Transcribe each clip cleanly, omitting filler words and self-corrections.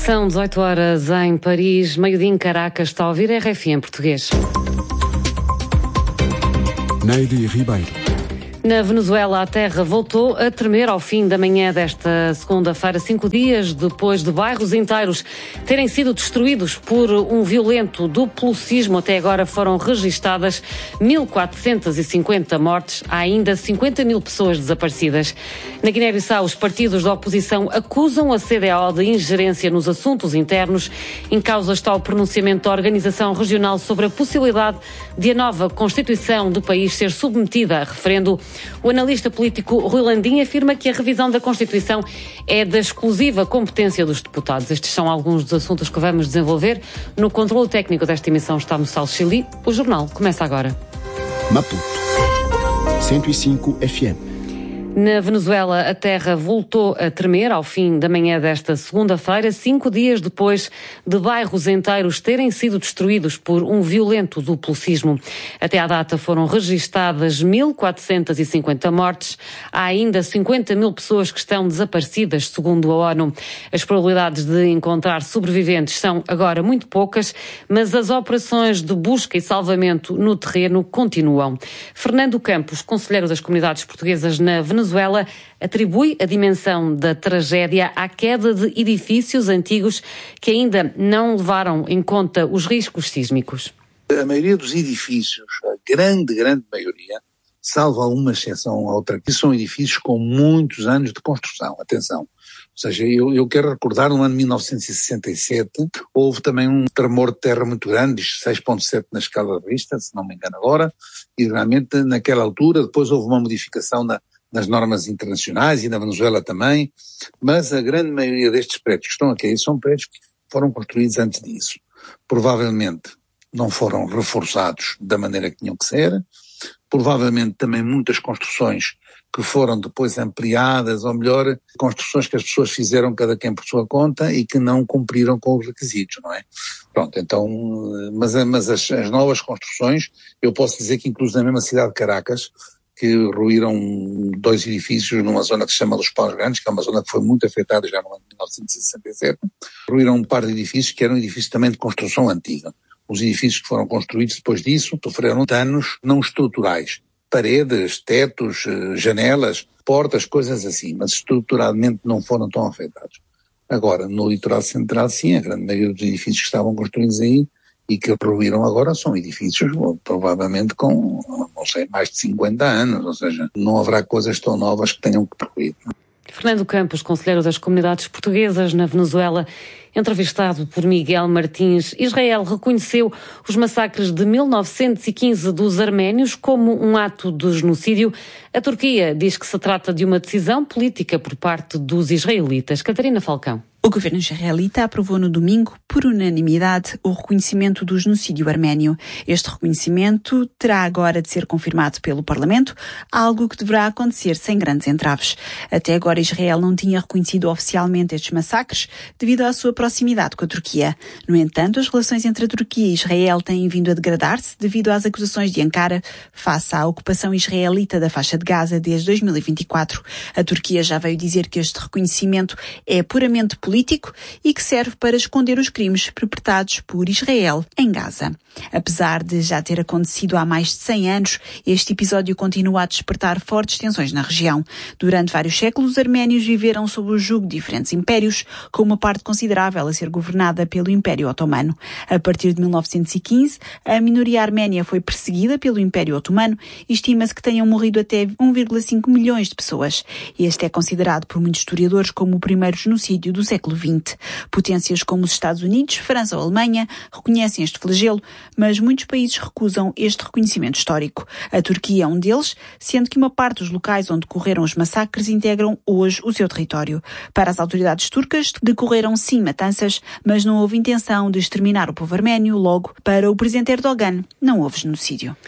São 18 horas em Paris, meio-dia em Caracas. Está a ouvir RFI em português. Neide Ribeiro. Na Venezuela, a terra voltou a tremer ao fim da manhã desta segunda-feira, 5 dias depois de bairros inteiros terem sido destruídos por um violento duplo sismo. Até agora foram registadas 1.450 mortes, há ainda 50 mil pessoas desaparecidas. Na Guiné-Bissau, os partidos da oposição acusam a CDAO de ingerência nos assuntos internos. Em causa está o pronunciamento da Organização Regional sobre a possibilidade de a nova Constituição do país ser submetida a referendo. O analista político Rui Landim afirma que a revisão da Constituição é da exclusiva competência dos deputados. Estes são alguns dos assuntos que vamos desenvolver. No controle técnico desta emissão está Moçal Chili. O jornal começa agora. Maputo 105 FM. Na Venezuela, a terra voltou a tremer ao fim da manhã desta segunda-feira, 5 dias depois de bairros inteiros terem sido destruídos por um violento duplo sismo. Até à data foram registadas 1.450 mortes. Há ainda 50 mil pessoas que estão desaparecidas, segundo a ONU. As probabilidades de encontrar sobreviventes são agora muito poucas, mas as operações de busca e salvamento no terreno continuam. Fernando Campos, conselheiro das comunidades portuguesas na Venezuela, atribui a dimensão da tragédia à queda de edifícios antigos que ainda não levaram em conta os riscos sísmicos. A maioria dos edifícios, a grande maioria, salvo alguma exceção ou outra, que são edifícios com muitos anos de construção. Atenção. Ou seja, eu quero recordar, no ano de 1967, houve também um tremor de terra muito grande, 6.7 na escala de Richter, se não me engano agora, e realmente naquela altura depois houve uma modificação nas normas internacionais e na Venezuela também, mas a grande maioria destes prédios que estão aqui são prédios que foram construídos antes disso. Provavelmente não foram reforçados da maneira que tinham que ser, provavelmente também muitas construções que foram depois ampliadas, ou melhor, construções que as pessoas fizeram cada quem por sua conta e que não cumpriram com os requisitos, não é? Pronto, então, mas as novas construções, eu posso dizer que incluso na mesma cidade de Caracas, que ruíram 2 edifícios numa zona que se chama Los Paus Grandes, que é uma zona que foi muito afetada já no ano de 1967, ruíram um par de edifícios que eram edifícios também de construção antiga. Os edifícios que foram construídos depois disso sofreram danos não estruturais, paredes, tetos, janelas, portas, coisas assim, mas estruturalmente não foram tão afetados. Agora, no litoral central, sim, a grande maioria dos edifícios que estavam construídos aí e que ruíram agora são edifícios provavelmente com, não sei, mais de 50 anos, ou seja, não haverá coisas tão novas que tenham que ruir. Fernando Campos, conselheiro das comunidades portuguesas na Venezuela, entrevistado por Miguel Martins. Israel reconheceu os massacres de 1915 dos arménios como um ato de genocídio. A Turquia diz que se trata de uma decisão política por parte dos israelitas. Catarina Falcão. O governo israelita aprovou no domingo, por unanimidade, o reconhecimento do genocídio arménio. Este reconhecimento terá agora de ser confirmado pelo Parlamento, algo que deverá acontecer sem grandes entraves. Até agora Israel não tinha reconhecido oficialmente estes massacres devido à sua proximidade com a Turquia. No entanto, as relações entre a Turquia e Israel têm vindo a degradar-se devido às acusações de Ankara face à ocupação israelita da faixa de Gaza desde 2024. A Turquia já veio dizer que este reconhecimento é puramente político e que serve para esconder os crimes perpetrados por Israel em Gaza. Apesar de já ter acontecido há mais de 100 anos, este episódio continua a despertar fortes tensões na região. Durante vários séculos, os arménios viveram sob o jugo de diferentes impérios, com uma parte considerável a ser governada pelo Império Otomano. A partir de 1915, a minoria arménia foi perseguida pelo Império Otomano e estima-se que tenham morrido até 1,5 milhões de pessoas. Este é considerado por muitos historiadores como o primeiro genocídio do século XX. Potências como os Estados Unidos, França ou Alemanha reconhecem este flagelo, mas muitos países recusam este reconhecimento histórico. A Turquia é um deles, sendo que uma parte dos locais onde ocorreram os massacres integram hoje o seu território. Para as autoridades turcas, decorreram sim matanças, mas não houve intenção de exterminar o povo arménio. Logo, para o presidente Erdogan, não houve genocídio.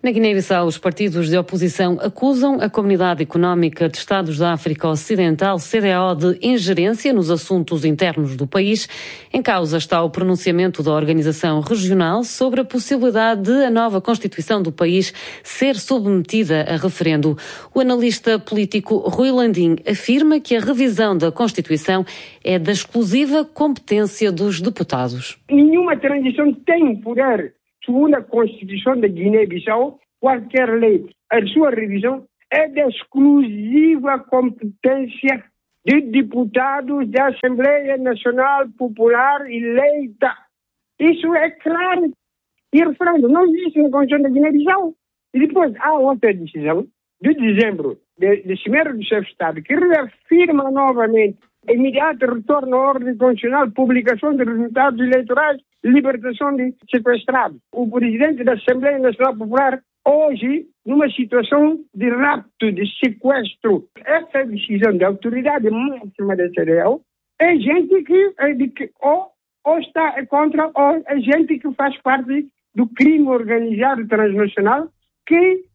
Na Guiné-Bissau, os partidos de oposição acusam a Comunidade Económica de Estados da África Ocidental, CEDEAO, de ingerência nos assuntos internos do país. Em causa está o pronunciamento da organização regional sobre a possibilidade de a nova Constituição do país ser submetida a referendo. O analista político Rui Landim afirma que a revisão da Constituição é da exclusiva competência dos deputados. Nenhuma transição tem poder. Segundo a Constituição da Guiné-Bissau, qualquer lei, a sua revisão é da exclusiva competência de deputados da Assembleia Nacional Popular eleita. Isso é claro. E referendo não existe na Constituição da Guiné-Bissau. E depois há outra decisão de dezembro de Cimeira do Chefe de Estado que reafirma novamente imediato retorno à ordem constitucional, publicação de resultados eleitorais, libertação de sequestrados. O presidente da Assembleia Nacional Popular, hoje, numa situação de rapto, de sequestro, essa decisão da autoridade máxima da CEDEAO é gente que ou está contra ou é gente que faz parte do crime organizado transnacional que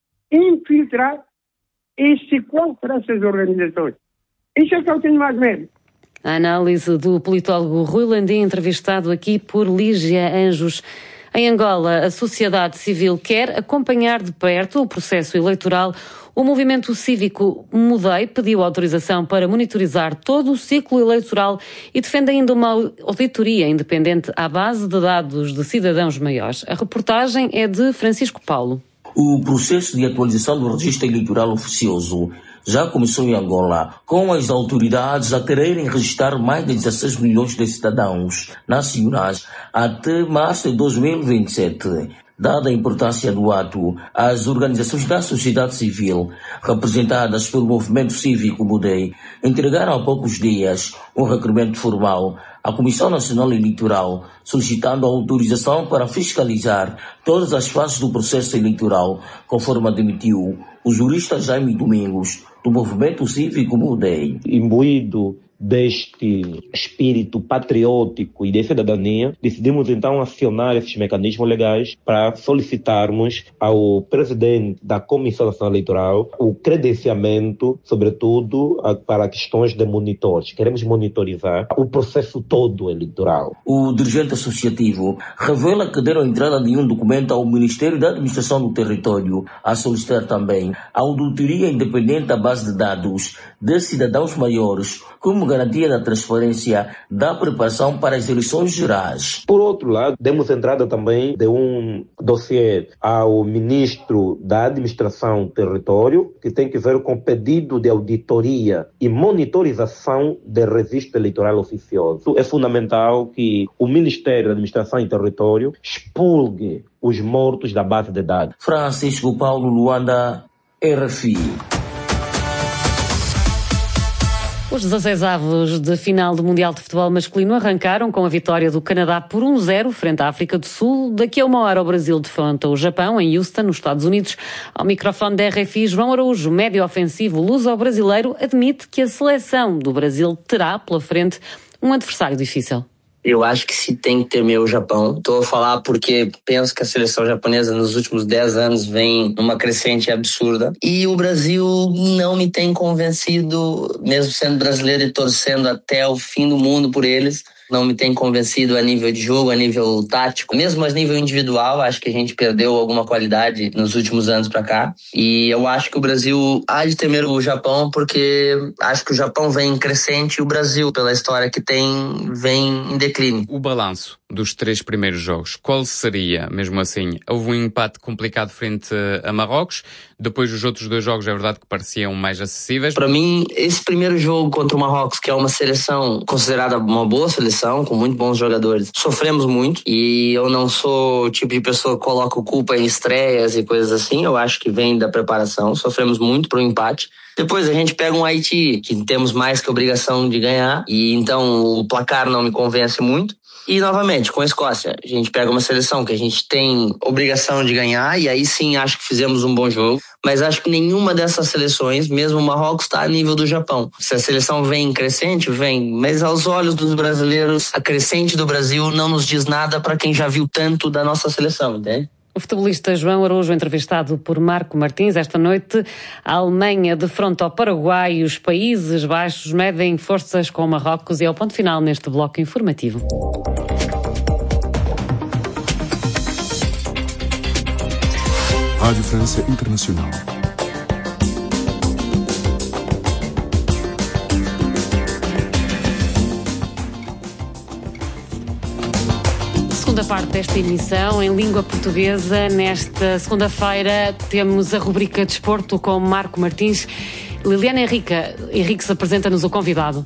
infiltra e sequestra essas organizações. Isso é que eu tenho mais medo. A análise do politólogo Rui Landim, entrevistado aqui por Lígia Anjos. Em Angola, a sociedade civil quer acompanhar de perto o processo eleitoral. O movimento cívico Mudei pediu autorização para monitorizar todo o ciclo eleitoral e defende ainda uma auditoria independente à base de dados de cidadãos maiores. A reportagem é de Francisco Paulo. O processo de atualização do registro eleitoral oficioso já começou em Angola, com as autoridades a quererem registrar mais de 16 milhões de cidadãos nacionais até março de 2027. Dada a importância do ato, as organizações da sociedade civil, representadas pelo movimento cívico Mudei, entregaram há poucos dias um requerimento formal à Comissão Nacional Eleitoral, solicitando a autorização para fiscalizar todas as fases do processo eleitoral, conforme admitiu o jurista Jaime Domingos, do movimento cívico Mudei. Imbuído deste espírito patriótico e de cidadania, decidimos então acionar esses mecanismos legais para solicitarmos ao presidente da Comissão Nacional Eleitoral o credenciamento, sobretudo para questões de monitores. Queremos monitorizar o processo todo eleitoral. O dirigente associativo revela que deram entrada de um documento ao Ministério da Administração do Território a solicitar também a auditoria independente da base de dados de cidadãos maiores como garantia da transparência da preparação para as eleições gerais. Por outro lado, demos entrada também de um dossiê ao Ministro da Administração do Território, que tem que ver com pedido de auditoria e monitorização do registro eleitoral oficioso. É fundamental que o Ministério da Administração e Território expulgue os mortos da base de dados. Francisco Paulo, Luanda, RFI. Os 16avos de final do Mundial de Futebol Masculino arrancaram com a vitória do Canadá por 1-0 frente à África do Sul. Daqui a uma hora o Brasil defronta o Japão em Houston, nos Estados Unidos. Ao microfone da RFI, João Araújo, médio ofensivo luso-brasileiro, admite que a seleção do Brasil terá pela frente um adversário difícil. Eu acho que se tem que temer o Japão. Estou a falar porque penso que a seleção japonesa nos últimos 10 anos vem numa crescente absurda. E o Brasil não me tem convencido, mesmo sendo brasileiro e torcendo até o fim do mundo por eles. Não me tem convencido a nível de jogo, a nível tático. Mesmo a nível individual, acho que a gente perdeu alguma qualidade nos últimos anos para cá. E eu acho que o Brasil há de temer o Japão, porque acho que o Japão vem em crescente e o Brasil, pela história que tem, vem em declínio. O balanço dos 3 primeiros jogos, qual seria, mesmo assim? Houve um empate complicado frente a Marrocos, depois os outros 2 jogos é verdade que pareciam mais acessíveis. Para mim, esse primeiro jogo contra o Marrocos, que é uma seleção considerada uma boa seleção, com muito bons jogadores, sofremos muito, e eu não sou o tipo de pessoa que coloca culpa em estreias e coisas assim, eu acho que vem da preparação, sofremos muito pro empate. Depois a gente pega um Haiti, que temos mais que obrigação de ganhar, e então o placar não me convence muito. E novamente, com a Escócia, a gente pega uma seleção que a gente tem obrigação de ganhar, e aí sim acho que fizemos um bom jogo. Mas acho que nenhuma dessas seleções, mesmo o Marrocos, está a nível do Japão. Se a seleção vem crescente, vem. Mas aos olhos dos brasileiros, a crescente do Brasil não nos diz nada para quem já viu tanto da nossa seleção, entende? O futebolista João Araújo, entrevistado por Marco Martins. Esta noite, a Alemanha defronta ao Paraguai e os Países Baixos medem forças com Marrocos, e é o ponto final neste bloco informativo. Rádio França Internacional. Segunda parte desta emissão em língua portuguesa. Nesta segunda-feira temos a rubrica Desporto com Marco Martins. Liliana Henriques apresenta-nos o convidado.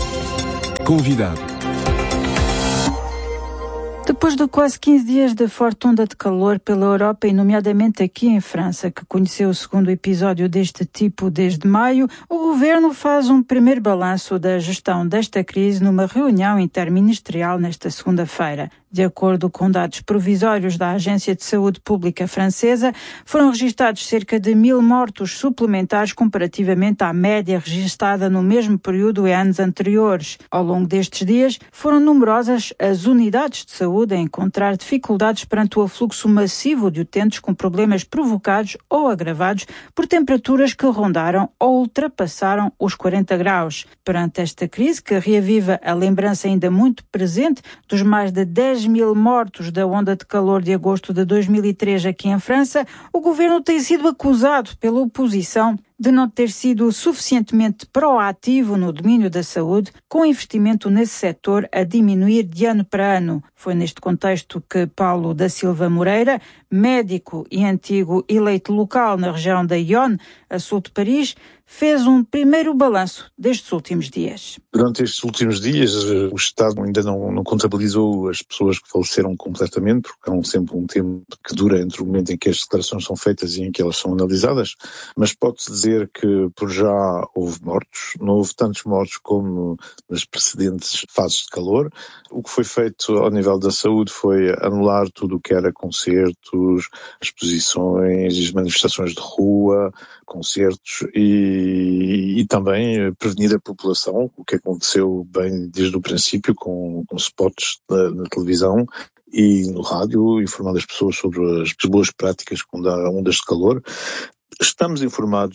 Depois de quase 15 dias de forte onda de calor pela Europa e nomeadamente aqui em França, que conheceu o segundo episódio deste tipo desde maio, o governo faz um primeiro balanço da gestão desta crise numa reunião interministerial nesta segunda-feira. De acordo com dados provisórios da Agência de Saúde Pública francesa, foram registados cerca de 1.000 mortos suplementares comparativamente à média registada no mesmo período em anos anteriores. Ao longo destes dias, foram numerosas as unidades de saúde a encontrar dificuldades perante o afluxo massivo de utentes com problemas provocados ou agravados por temperaturas que rondaram ou ultrapassaram os 40 graus. Perante esta crise, que reaviva a lembrança ainda muito presente dos mais de 10.000 mortos da onda de calor de agosto de 2003 aqui em França, o governo tem sido acusado pela oposição de não ter sido suficientemente proativo no domínio da saúde, com investimento nesse setor a diminuir de ano para ano. Foi neste contexto que Paulo da Silva Moreira, médico e antigo eleito local na região da Yonne, a sul de Paris, fez um primeiro balanço destes últimos dias. Durante estes últimos dias, o Estado ainda não contabilizou as pessoas que faleceram completamente, porque há sempre um tempo que dura entre o momento em que as declarações são feitas e em que elas são analisadas, mas pode-se dizer que por já houve mortos, não houve tantos mortos como nas precedentes fases de calor. O que foi feito ao nível da saúde foi anular tudo o que era concertos, exposições, as manifestações de rua, concertos e também prevenir a população, o que aconteceu bem desde o princípio com spots na televisão e no rádio, informando as pessoas sobre as boas práticas quando há ondas de calor. Estamos informados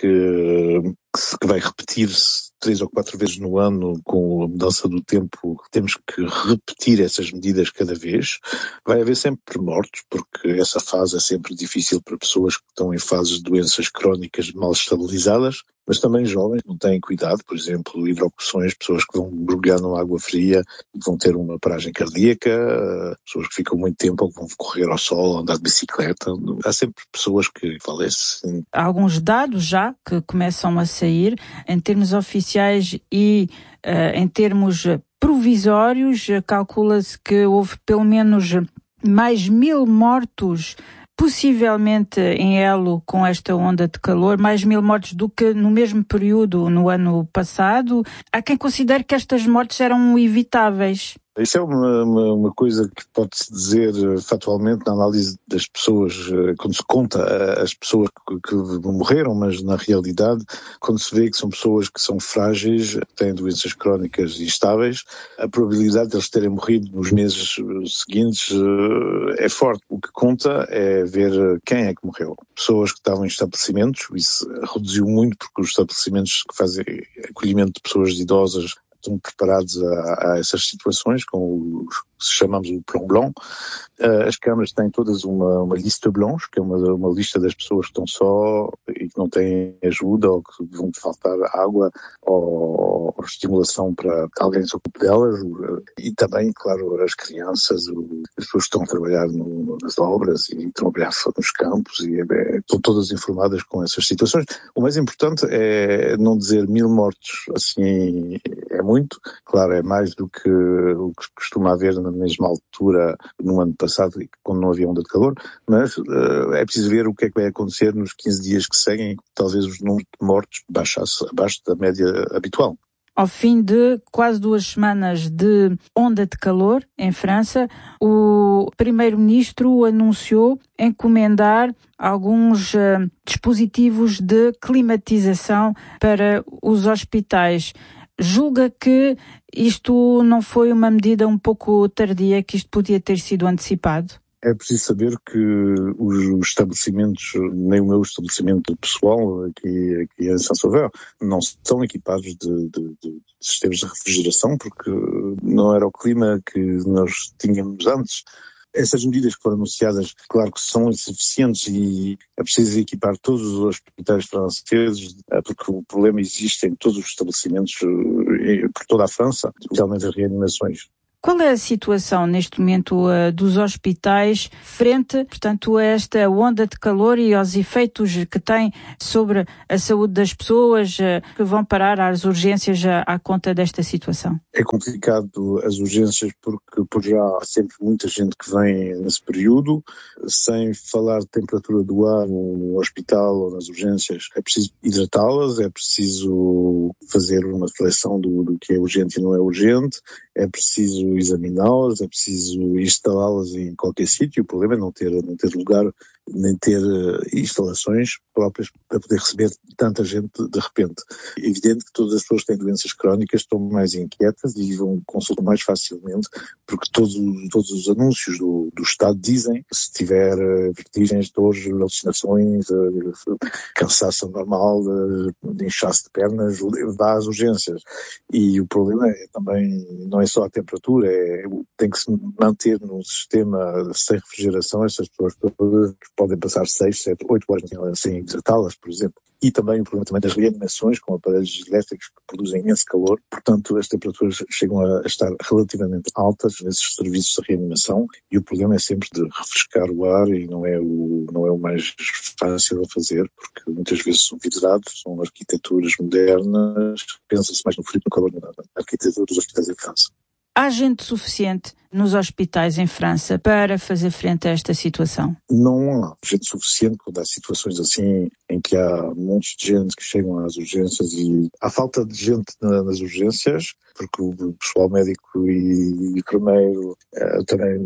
que vai repetir-se 3 ou 4 vezes no ano com a mudança do tempo. Temos que repetir essas medidas cada vez. Vai haver sempre mortos, porque essa fase é sempre difícil para pessoas que estão em fases de doenças crónicas mal estabilizadas, mas também jovens não têm cuidado, por exemplo, hidrocuções, pessoas que vão mergulhar numa água fria e vão ter uma paragem cardíaca, pessoas que ficam muito tempo ou que vão correr ao sol, andar de bicicleta. Há sempre pessoas que falecem. Há alguns dados já que começam a sair em termos oficiais e em termos provisórios. Calcula-se que houve pelo menos mais 1.000 mortos, possivelmente em elo com esta onda de calor, mais 1.000 mortos do que no mesmo período no ano passado. Há quem considere que estas mortes eram evitáveis. Isso é uma coisa que pode-se dizer factualmente na análise das pessoas, quando se conta as pessoas que morreram, mas na realidade, quando se vê que são pessoas que são frágeis, têm doenças crónicas instáveis, a probabilidade de eles terem morrido nos meses seguintes é forte. O que conta é ver quem é que morreu. Pessoas que estavam em estabelecimentos, isso reduziu muito porque os estabelecimentos que fazem acolhimento de pessoas idosas estão preparados a essas situações, com o que chamamos o plan blanc. As câmaras têm todas uma lista blanche, que é uma lista das pessoas que estão só e que não têm ajuda ou que vão faltar água ou estimulação para que alguém se ocupe delas. E também, claro, as crianças, as pessoas que estão a trabalhar nas obras e estão a trabalhar nos campos e estão todas informadas com essas situações. O mais importante é não dizer 1.000 mortos, assim é muito. Claro, é mais do que o que costuma haver na mesma altura no ano passado, quando não havia onda de calor, mas é preciso ver o que é que vai acontecer nos 15 dias que seguem, talvez os números de mortos baixasse abaixo da média habitual. Ao fim de quase 2 semanas de onda de calor em França, o primeiro-ministro anunciou encomendar alguns dispositivos de climatização para os hospitais. Julga que isto não foi uma medida um pouco tardia, que isto podia ter sido antecipado? É preciso saber que os estabelecimentos, nem o meu estabelecimento pessoal aqui em Saint-Sauveur, não são equipados de sistemas de refrigeração, porque não era o clima que nós tínhamos antes. Essas medidas que foram anunciadas, claro que são insuficientes e é preciso equipar todos os hospitais franceses, porque o problema existe em todos os estabelecimentos por toda a França, especialmente as reanimações. Qual é a situação neste momento dos hospitais frente, portanto, a esta onda de calor e aos efeitos que tem sobre a saúde das pessoas que vão parar às urgências à conta desta situação? É complicado as urgências porque por já há sempre muita gente que vem nesse período, sem falar de temperatura do ar no hospital ou nas urgências. É preciso hidratá-las, é preciso fazer uma seleção do que é urgente e não é urgente, é preciso examiná-las, é preciso instalá-las em qualquer sítio. O problema é não ter lugar, nem ter instalações próprias para poder receber tanta gente de repente. É evidente que todas as pessoas que têm doenças crónicas estão mais inquietas e vão consultar mais facilmente, porque todos os anúncios do Estado dizem que se tiver vertigens, dores, alucinações, cansaço normal, de inchaço de pernas, vá às urgências. E o problema é também, não é só a temperatura, tem que se manter num sistema sem refrigeração. Essas pessoas todas podem passar 6, 7, 8 horas sem hidratá-las, por exemplo. E também o problema também das reanimações com aparelhos elétricos que produzem imenso calor. Portanto, as temperaturas chegam a estar relativamente altas nesses serviços de reanimação e o problema é sempre de refrescar o ar e não é o mais fácil a fazer, porque muitas vezes são vidrados, são arquiteturas modernas, pensa-se mais no frio que no calor na arquitetura dos hospitais em França. Há gente suficiente nos hospitais em França para fazer frente a esta situação? Não há gente suficiente quando há situações assim em que há montes de gente que chegam às urgências e há falta de gente nas urgências, porque o pessoal médico e enfermeiro também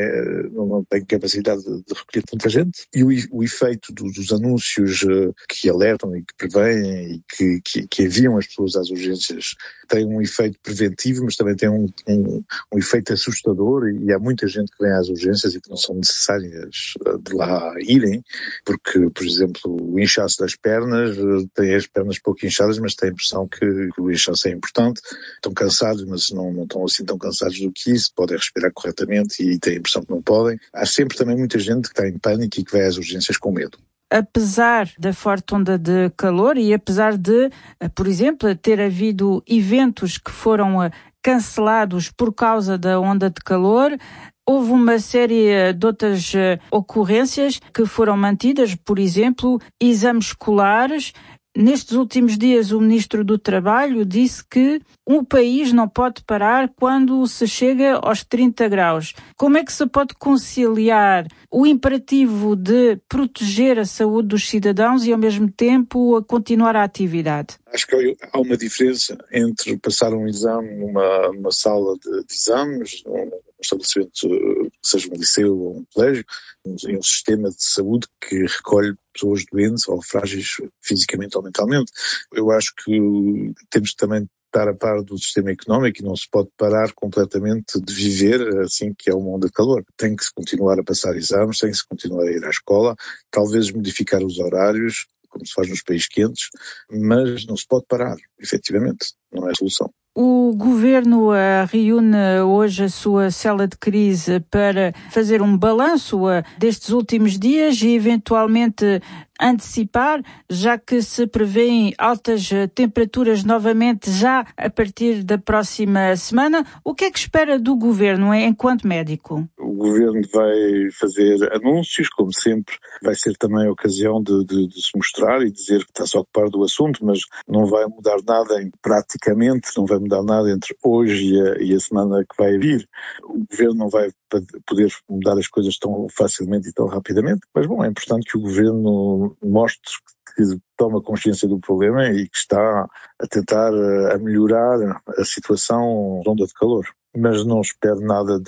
não tem capacidade de recolher tanta gente. E o efeito dos anúncios que alertam e que prevêem e que enviam as pessoas às urgências tem um efeito preventivo, mas também tem um efeito assustador e há muita gente que vem às urgências e que não são necessárias de lá irem, porque, por exemplo, o inchaço das pernas, tem as pernas pouco inchadas, mas tem a impressão que o inchaço é importante, estão cansados, mas não estão assim tão cansados do que isso, podem respirar corretamente e têm a impressão que não podem. Há sempre também muita gente que está em pânico e que vai às urgências com medo. Apesar da forte onda de calor e apesar de, por exemplo, ter havido eventos que foram cancelados por causa da onda de calor, houve uma série de outras ocorrências que foram mantidas, por exemplo, exames escolares. Nestes últimos dias, o Ministro do Trabalho disse que um país não pode parar quando se chega aos 30 graus. Como é que se pode conciliar o imperativo de proteger a saúde dos cidadãos e, ao mesmo tempo, a continuar a atividade? Acho que há uma diferença entre passar um exame numa sala de exames, num estabelecimento, seja um liceu ou um colégio, em um sistema de saúde que recolhe pessoas doentes ou frágeis fisicamente ou mentalmente. Eu acho que temos que também estar a par do sistema económico e não se pode parar completamente de viver assim que é uma onda de calor. Tem que se continuar a passar exames, tem que se continuar a ir à escola, talvez modificar os horários, como se faz nos países quentes, mas não se pode parar, efetivamente, não é a solução. O Governo reúne hoje a sua cela de crise para fazer um balanço destes últimos dias e eventualmente antecipar, já que se prevêem altas temperaturas novamente já a partir da próxima semana. O que é que espera do Governo enquanto médico? O Governo vai fazer anúncios, como sempre, vai ser também a ocasião de se mostrar e dizer que está-se a ocupar do assunto, mas não vai mudar nada praticamente, não vai mudar nada entre hoje e a semana que vai vir. O Governo não vai poder mudar as coisas tão facilmente e tão rapidamente, mas bom, é importante que o Governo mostre que toma consciência do problema e que está a tentar a melhorar a situação da onda de calor, mas não espero nada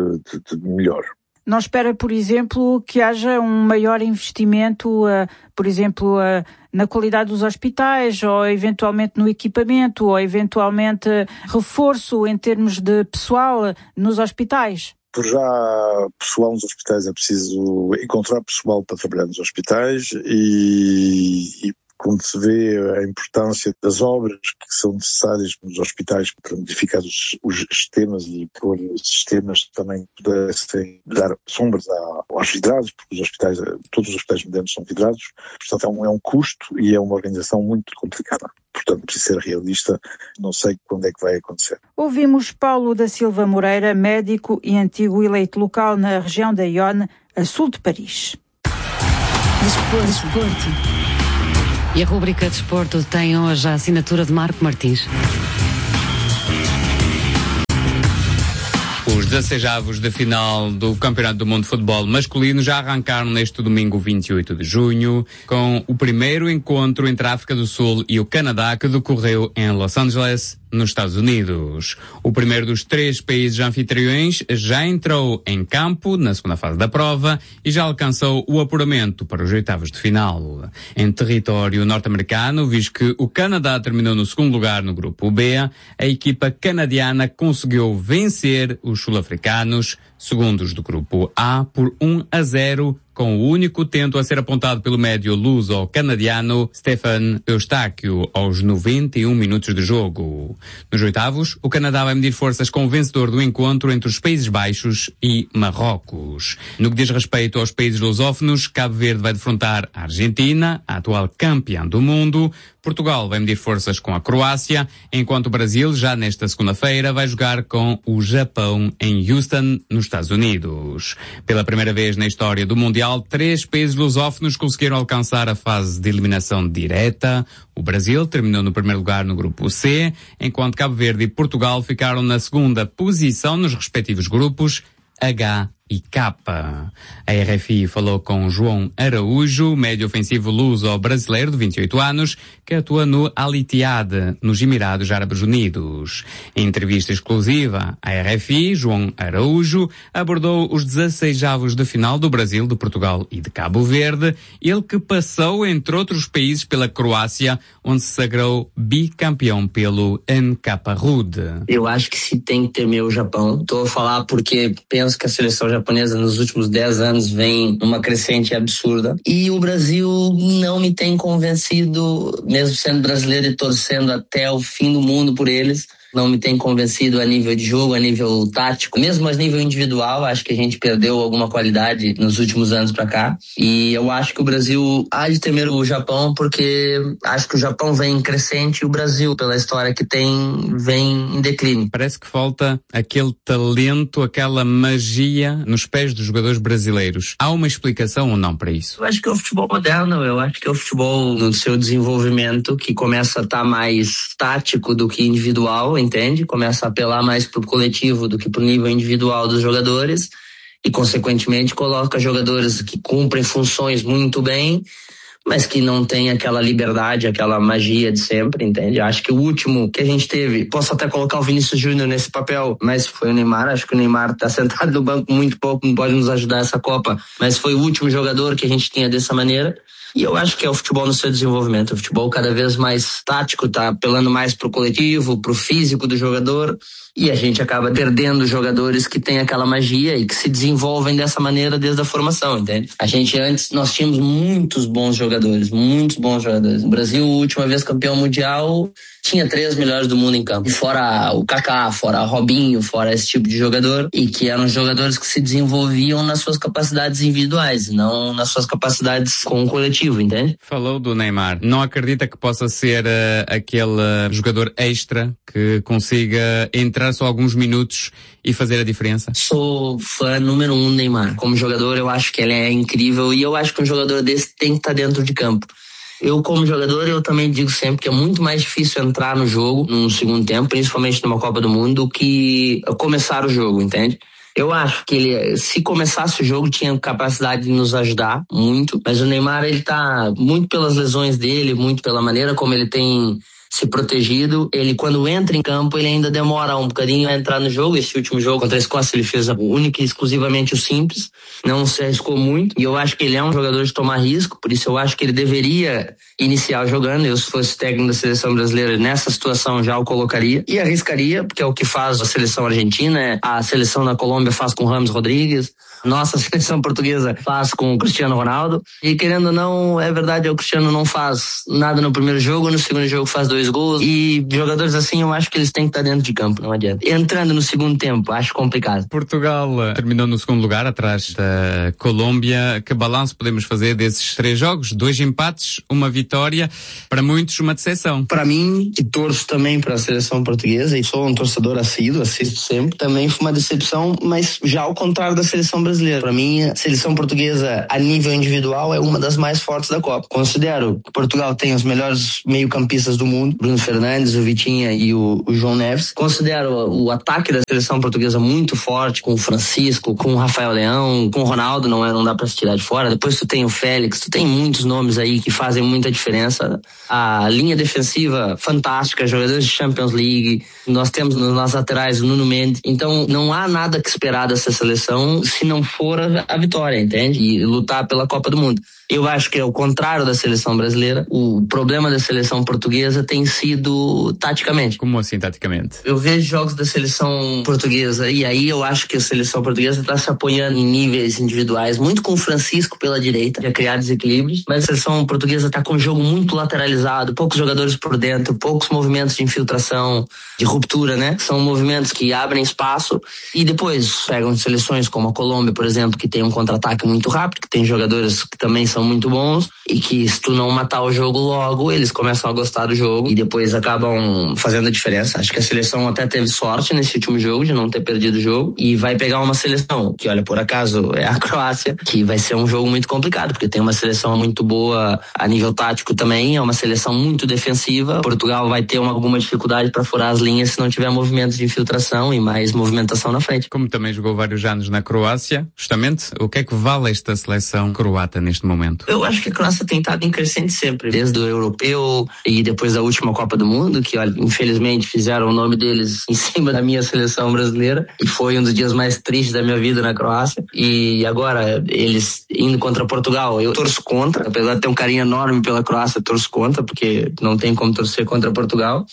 de melhor. Não espera, por exemplo, que haja um maior investimento, por exemplo, na qualidade dos hospitais, ou eventualmente no equipamento, ou eventualmente reforço em termos de pessoal nos hospitais? Por já, pessoal nos hospitais, é preciso encontrar pessoal para trabalhar nos hospitais e como se vê a importância das obras que são necessárias nos hospitais para modificar os sistemas e pôr sistemas que também pudessem dar sombras aos vidrados, porque todos os hospitais modernos são vidrados, portanto é um custo e é uma organização muito complicada. Portanto, preciso ser realista, não sei quando é que vai acontecer. Ouvimos Paulo da Silva Moreira, médico e antigo eleito local na região da Yonne, a sul de Paris. Desporto. E a rubrica de desporto tem hoje a assinatura de Marco Martins. Os 16avos de final do Campeonato do Mundo de Futebol Masculino já arrancaram neste domingo 28 de junho, com o primeiro encontro entre a África do Sul e o Canadá, que decorreu em Los Angeles, nos Estados Unidos. O primeiro dos 3 países anfitriões já entrou em campo na segunda fase da prova e já alcançou o apuramento para os 8avos de final. Em território norte-americano, visto que o Canadá terminou no segundo lugar no grupo B, a equipa canadiana conseguiu vencer os sul-africanos, segundos do grupo A, por 1-0, com o único tento a ser apontado pelo médio luso-canadiano Stefan Eustáquio aos 91 minutos de jogo. Nos 8avos, o Canadá vai medir forças com o vencedor do encontro entre os Países Baixos e Marrocos. No que diz respeito aos países lusófonos, Cabo Verde vai defrontar a Argentina, a atual campeã do mundo. Portugal vai medir forças com a Croácia, enquanto o Brasil, já nesta segunda-feira, vai jogar com o Japão em Houston, nos Estados Unidos. Pela primeira vez na história do Mundial, 3 países lusófonos conseguiram alcançar a fase de eliminação direta. O Brasil terminou no primeiro lugar no grupo C, enquanto Cabo Verde e Portugal ficaram na segunda posição nos respectivos grupos H e K. A RFI falou com João Araújo, médio ofensivo luso-brasileiro de 28 anos, que atua no Al Ittihad, nos Emirados Árabes Unidos. Em entrevista exclusiva à RFI, João Araújo abordou os 16avos de final do Brasil, de Portugal e de Cabo Verde, ele que passou, entre outros países, pela Croácia, onde se sagrou bicampeão pelo NK Rud. Eu acho que se tem que temer o Japão. Estou a falar porque penso que a seleção japonesa nos últimos 10 anos vem numa crescente absurda. E o Brasil não me tem convencido, mesmo sendo brasileiro e torcendo até o fim do mundo por eles. Não me tem convencido a nível de jogo, a nível tático, mesmo a nível individual. Acho que a gente perdeu alguma qualidade nos últimos anos pra cá. E eu acho que o Brasil há de temer o Japão, porque acho que o Japão vem em crescente e o Brasil, pela história que tem, vem em declínio. Parece que falta aquele talento, aquela magia nos pés dos jogadores brasileiros. Há uma explicação ou não para isso? Eu acho que é o futebol moderno, eu acho que é o futebol no seu desenvolvimento que começa a estar mais tático do que individual, entende? Começa a apelar mais pro coletivo do que pro nível individual dos jogadores e, consequentemente, coloca jogadores que cumprem funções muito bem, mas que não tem aquela liberdade, aquela magia de sempre, entende? Acho que o último que a gente teve, posso até colocar o Vinícius Júnior nesse papel, mas foi o Neymar. Acho que o Neymar tá sentado no banco muito pouco, não pode nos ajudar essa Copa, mas foi o último jogador que a gente tinha dessa maneira. E eu acho que é o futebol no seu desenvolvimento. O futebol cada vez mais tático, tá apelando mais pro coletivo, pro físico do jogador. E a gente acaba perdendo jogadores que têm aquela magia e que se desenvolvem dessa maneira desde a formação, entende? A gente antes, nós tínhamos muitos bons jogadores. O Brasil, a última vez campeão mundial, tinha 3 melhores do mundo em campo. E fora o Kaká, fora o Robinho, fora esse tipo de jogador. E que eram jogadores que se desenvolviam nas suas capacidades individuais, não nas suas capacidades com o coletivo, entende? Falou do Neymar. Não acredita que possa ser aquele jogador extra que consiga entrar só alguns minutos e fazer a diferença? Sou fã número 1 do Neymar. Como jogador, eu acho que ele é incrível e eu acho que um jogador desse tem que estar dentro de campo. Eu, como jogador, eu também digo sempre que é muito mais difícil entrar no jogo num segundo tempo, principalmente numa Copa do Mundo, do que começar o jogo, entende? Eu acho que ele, se começasse o jogo, tinha capacidade de nos ajudar muito, mas o Neymar, ele tá muito pelas lesões dele, muito pela maneira como ele tem se protegido. Ele, quando entra em campo, ele ainda demora um bocadinho a entrar no jogo. Esse último jogo contra a Escócia, ele fez única e exclusivamente o simples, não se arriscou muito, e eu acho que ele é um jogador de tomar risco, por isso eu acho que ele deveria iniciar jogando. Eu, se fosse técnico da seleção brasileira, nessa situação já o colocaria e arriscaria, porque é o que faz a seleção argentina, a seleção da Colômbia faz com o James Rodrigues, nossa seleção portuguesa faz com o Cristiano Ronaldo, e querendo ou não, é verdade, o Cristiano não faz nada no primeiro jogo, no segundo jogo faz 2 gols, e jogadores assim eu acho que eles têm que estar dentro de campo, não adianta. Entrando no segundo tempo, acho complicado. Portugal terminou no segundo lugar, atrás da Colômbia. Que balanço podemos fazer desses 3 jogos? 2 empates, 1 vitória, para muitos uma decepção. Para mim, que torço também para a seleção portuguesa, e sou um torcedor assíduo, assisto sempre, também foi uma decepção, mas já ao contrário da seleção brasileira. Para mim, a seleção portuguesa, a nível individual, é uma das mais fortes da Copa. Considero que Portugal tem os melhores meio-campistas do mundo, Bruno Fernandes, o Vitinha e o João Neves. Considero o ataque da seleção portuguesa muito forte, com o Francisco, com o Rafael Leão, com o Ronaldo, não dá pra se tirar de fora. Depois tu tem o Félix, tu tem muitos nomes aí que fazem muita diferença. A linha defensiva fantástica, jogadores de Champions League, nós temos nos nossos laterais o Nuno Mendes. Então não há nada que esperar dessa seleção se não for a vitória, entende? E lutar pela Copa do Mundo. Eu acho que é o contrário da seleção brasileira. O problema da seleção portuguesa tem sido taticamente. Como assim taticamente? Eu vejo jogos da seleção portuguesa e aí eu acho que a seleção portuguesa está se apoiando em níveis individuais, muito com o Francisco pela direita, para criar desequilíbrios, mas a seleção portuguesa está com um jogo muito lateralizado, poucos jogadores por dentro, poucos movimentos de infiltração, de ruptura, né? São movimentos que abrem espaço e depois pegam seleções como a Colômbia, por exemplo, que tem um contra-ataque muito rápido, que tem jogadores que também são muito bons e que se tu não matar o jogo logo, eles começam a gostar do jogo e depois acabam fazendo a diferença. Acho que a seleção até teve sorte nesse último jogo de não ter perdido o jogo e vai pegar uma seleção que, olha, por acaso é a Croácia, que vai ser um jogo muito complicado, porque tem uma seleção muito boa a nível tático também, é uma seleção muito defensiva. Portugal vai ter alguma dificuldade para furar as linhas se não tiver movimentos de infiltração e mais movimentação na frente. Como também jogou vários anos na Croácia, justamente, o que é que vale esta seleção croata neste momento? Eu acho que a Croácia tem estado em crescente sempre, desde o europeu e depois da última Copa do Mundo, que, olha, infelizmente fizeram o nome deles em cima da minha seleção brasileira e foi um dos dias mais tristes da minha vida na Croácia. E agora eles indo contra Portugal, eu torço contra, apesar de ter um carinho enorme pela Croácia, eu torço contra, porque não tem como torcer contra Portugal.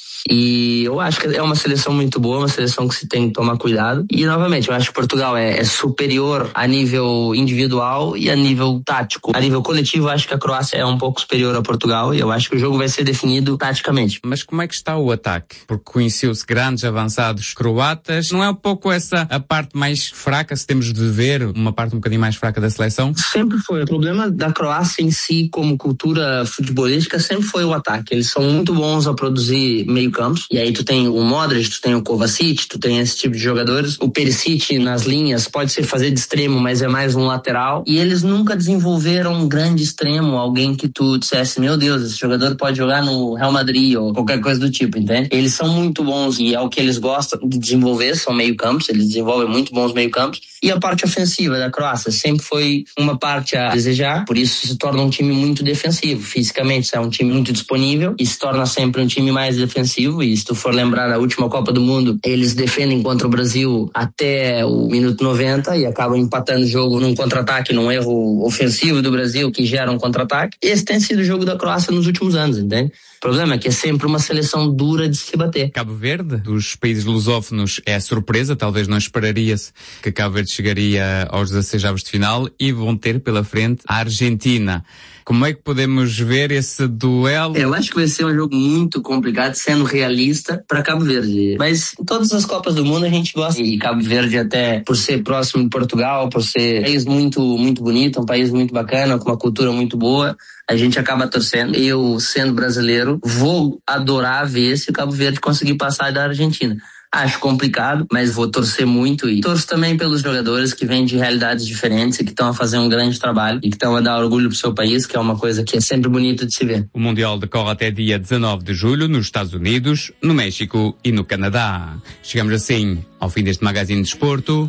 E eu acho que é uma seleção muito boa, uma seleção que se tem que tomar cuidado. E novamente, eu acho que Portugal é superior a nível individual e a nível tático. A nível coletivo, acho que a Croácia é um pouco superior a Portugal e eu acho que o jogo vai ser definido taticamente. Mas como é que está o ataque? Porque conheceu-se grandes avançados croatas. Não é um pouco essa a parte mais fraca, se temos de ver uma parte um bocadinho mais fraca da seleção? Sempre foi. O problema da Croácia em si, como cultura futebolística, sempre foi o ataque. Eles são muito bons a produzir meio-campos. E aí tu tem o Modric, tu tem o Kovacic, tu tem esse tipo de jogadores. O Perisic nas linhas pode ser fazer de extremo, mas é mais um lateral. E eles nunca desenvolveram um grande extremo, alguém que tu dissesse, meu Deus, esse jogador pode jogar no Real Madrid ou qualquer coisa do tipo, entende? Eles são muito bons e é o que eles gostam de desenvolver, são meio-campos, eles desenvolvem muito bons meio-campos. E a parte ofensiva da Croácia sempre foi uma parte a desejar, por isso se torna um time muito defensivo. Fisicamente é um time muito disponível e se torna sempre um time mais defensivo. E se tu for lembrar da última Copa do Mundo, eles defendem contra o Brasil até o minuto 90 e acabam empatando o jogo num contra-ataque, num erro ofensivo do Brasil que gera um contra-ataque. Esse tem sido o jogo da Croácia nos últimos anos, entende? O problema é que é sempre uma seleção dura de se bater. Cabo Verde, dos países lusófonos, é surpresa. Talvez não esperaria-se que Cabo Verde chegaria aos 16avos de final e vão ter pela frente a Argentina. Como é que podemos ver esse duelo? Eu acho que vai ser um jogo muito complicado, sendo realista, para Cabo Verde. Mas em todas as Copas do Mundo a gente gosta. E Cabo Verde, até por ser próximo de Portugal, por ser um país muito, muito bonito, um país muito bacana, com uma cultura muito boa, a gente acaba torcendo. Eu, sendo brasileiro, vou adorar ver se o Cabo Verde conseguir passar da Argentina. Acho complicado, mas vou torcer muito e torço também pelos jogadores que vêm de realidades diferentes e que estão a fazer um grande trabalho e que estão a dar orgulho pro seu país, que é uma coisa que é sempre bonito de se ver. O Mundial decorre até dia 19 de julho nos Estados Unidos, no México e no Canadá. Chegamos assim ao fim deste Magazine de Desporto.